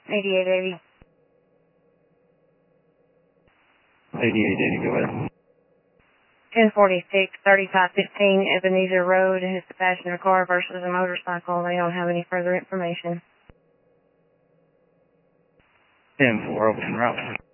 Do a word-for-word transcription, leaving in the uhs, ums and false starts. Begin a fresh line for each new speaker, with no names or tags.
eighty-eight eighty.
eighty-eight eighty, go ahead.
ten forty-six, thirty-five fifteen Ebenezer Road. It's a passenger car versus a motorcycle. They don't have any further information.
ten four, open route.